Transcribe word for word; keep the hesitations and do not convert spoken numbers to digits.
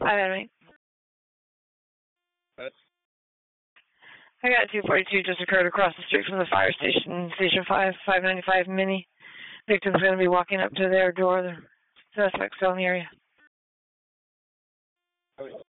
Hi, Henry. What? I got two forty-two just occurred across the street from the fire station, Station five, five ninety-five Mini. Victim's going to be walking up to their door. The suspect's still in the area. Oh,